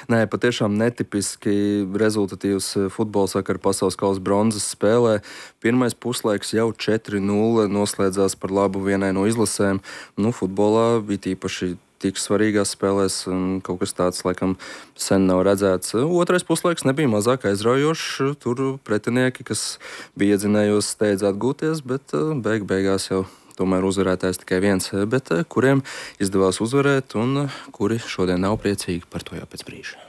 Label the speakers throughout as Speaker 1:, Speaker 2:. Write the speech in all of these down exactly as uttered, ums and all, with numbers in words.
Speaker 1: Nē, patiešām netipiski rezultatīvs futbols vakar pasaules kausa bronzas spēlē. Pirmais puslaiks jau četri nulle noslēdzās par labu vienai no izlasēm. Nu, futbolā it īpaši tik svarīgās spēlēs kaut kas tāds laikam sen nav redzēts. Otrais puslaiks nebija mazāk aizraujošs. Tur pretinieki, kas bija iedzinējos, steidz atgūties, bet beig beigās jau tomēr uzvarētājs tikai viens, bet kuriem izdevās uzvarēt un kuri šodien nav priecīgi, par to jau pēc brīža.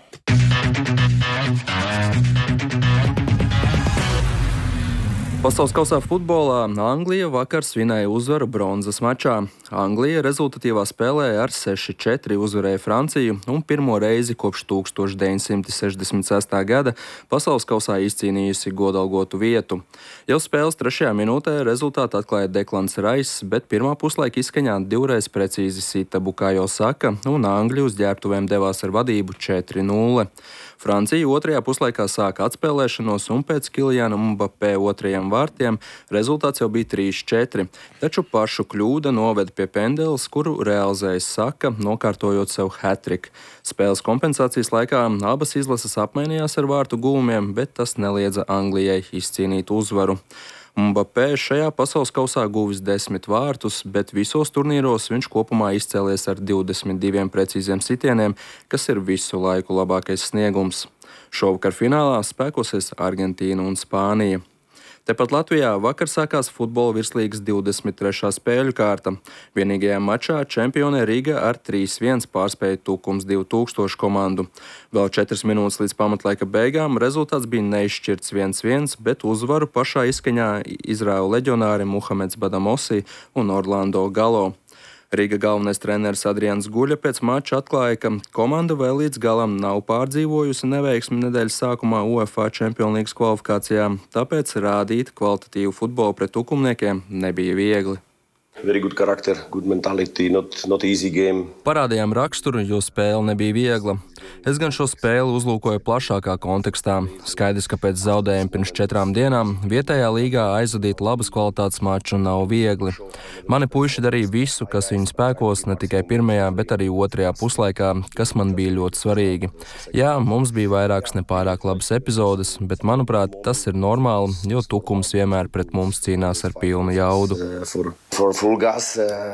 Speaker 1: Pasaules kausā futbolā Anglija vakar svinēja uzvaru bronzas mačā. Anglija rezultatīvā spēlē ar seši četri uzvarēja Franciju un pirmo reizi kopš tūkstoš deviņsimt sešdesmit sestā gada pasaules kausā izcīnījusi godalgotu vietu. Jau spēles trešajā minūtē rezultātu atklāja Deklans Raiss, bet pirmā puslaika izskaņā divreiz precīzi sita Bukayo Saka un Angļi uz ģērbtuvēm devās ar vadību četri nulle. Francija otrajā puslaikā sāka atspēlēšanos un pēc Kiljana Mbappé otrajiem vārtiem rezultāts jau bija trīs četri, taču pašu kļūda noveda pie pendeles, kuru realizēja Saka, nokārtojot sev hat-trick. Spēles kompensācijas laikā abas izlases apmainījās ar vārtu gūmiem, bet tas neliedza Anglijai izcīnīt uzvaru. Mbappé šajā pasaules kausā guvis desmit vārtus, bet visos turnīros viņš kopumā izcēlies ar divdesmit diviem precīziem sitieniem, kas ir visu laiku labākais sniegums. Šovakar finālā spēkosies Argentīna un Spānija. Tepat Latvijā vakar sākās futbola virslīgas divdesmit trešā spēļu kārta. Vienīgajā mačā čempione Riga ar trīs viens pārspēja Tukums divi tūkstoši komandu. Vēl četras minūtes līdz pamatlaika beigām rezultāts bija neizšķirts viens viens, bet uzvaru pašā izskaņā izrāva leģionāri Muhameds Badamosi un Orlando Galo. Riga galvenais treneris Adrians Guļa pēc mača atklāja, ka komanda vēl līdz galam nav pārdzīvojusi neveiksmi nedēļas sākumā UEFA Champions League kvalifikācijā, tāpēc rādīt kvalitatīvu futbolu pret tukumniekiem nebija viegli.
Speaker 2: Very good character, good mentality, not, not easy game.
Speaker 1: Parādījām raksturu, jo spēle nebija viegla. Es gan šo spēli uzlūkoju plašākā kontekstā. Skaidrs, ka pēc zaudējuma pirms četrām dienām vietējā līgā aizvadīt labas kvalitātes maču nav viegli. Mani puiši darīja visu, kas viņu spēkos, ne tikai pirmajā, bet arī otrajā puslaikā, kas man bija ļoti svarīgi. Jā, mums bija vairākas nepārāk labas epizodes, bet manuprāt, tas ir normāli, jo Tukums vienmēr pret mums cīnās ar pilnu jaudu.
Speaker 2: For, for full gas, uh...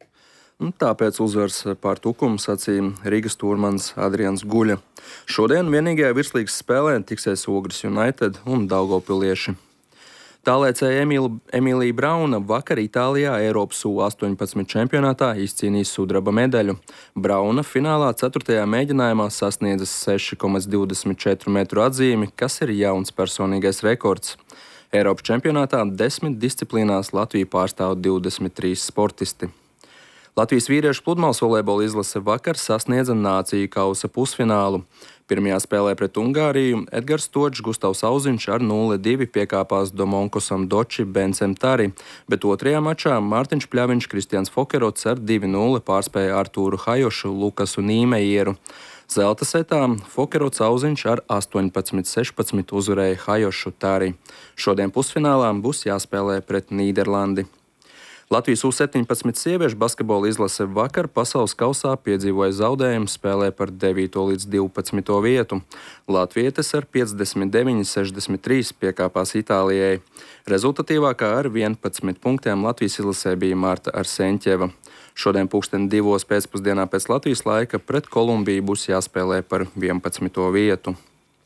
Speaker 1: Tāpēc uzvars pār Tukumu sacīja Rīgas stūrmanis Adrians Guļa. Šodien vienīgajā virslīgas spēlē tiksies Ogres United un Daugavpilieši. Tālēcēja Emīlija Brauna vakar Itālijā Eiropas U astoņpadsmit čempionātā izcīnīja sudraba medaļu. Brauna finālā ceturtajā mēģinājumā sasniedza seši komats divdesmit četri metru atzīmi, kas ir jauns personīgais rekords. Eiropas čempionātā desmit disciplīnās Latviju pārstāv divdesmit trīs sportisti. Latvijas vīriešu pludmales volejbola izlase vakar sasniedza nāciju kausa pusfinālu. Pirmajā spēlē pret Ungāriju Edgars Točs, Gustavs Auziņš ar nulle divi piekāpās Domonkosam Doči Bencem Tari, bet otrajā mačā Mārtiņš Pļaviņš, Kristians Fokerots ar divi nulle pārspēja Artūru Hajošu, Lukasu Nīmejieru. Zelta setā Fokerots Auziņš ar astoņpadsmit sešpadsmit uzvarēja Hajošu Tari. Šodien pusfinālā būs jāspēlē pret Nīderlandi. Latvijas U septiņpadsmit sieviešu basketbola izlase vakar pasaules kausā piedzīvoja zaudējumu spēlē par devīto līdz divpadsmito vietu. Latvietes ar piecdesmit deviņi sešdesmit trīs piekāpās Itālijai. Rezultatīvākā ar vienpadsmit punktiem Latvijas izlasē bija Marta Arseņķeva. Šodien pulksteni divos pēcpusdienā pēc Latvijas laika pret Kolumbiju būs jāspēlē par vienpadsmito vietu.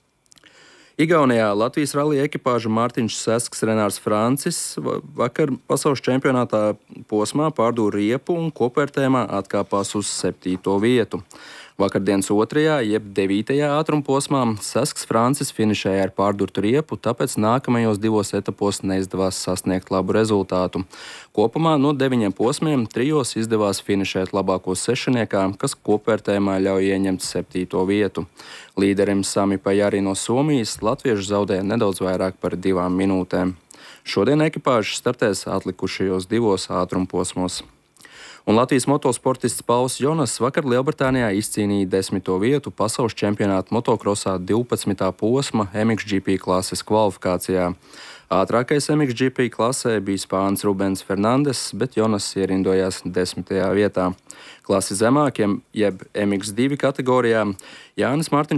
Speaker 1: Igaunijā Latvijas rallija ekipāža Mārtiņš Sesks, Renārs Francis vakar pasaules čempionātā posmā pārdūra riepu un kopvērtējumā atkāpās uz septīto vietu. Vakardienas otrajā, jeb devītajā ātruma posmā Sesks Francis finišēja ar pārdurtu riepu, tāpēc nākamajos divos etapos neizdevās sasniegt labu rezultātu. Kopumā no deviņiem posmiem trijos izdevās finišēt labākos sešaniekā, kas kopvērtējumā ļauj ieņemt septīto vietu. Līderim Sami Pajari no Somijas latvieši zaudēja nedaudz vairāk par divām minūtēm. Šodien ekipāžas startēs atlikušajos divos ātruma posmos. Un Latvijas motosportists Pauls Jonas vakar Lielbritānijā izcīnīja desmito vietu pasaules čempionāta motokrosā divpadsmitā posma M X G P klases kvalifikācijā. Ātrākais M X G P klasē bija spānis Rubens Fernandes, bet Jonas ierindojās desmitajā vietā. Klasi zemākiem, jeb M X divi kategorijā, Jānis Mārtiņš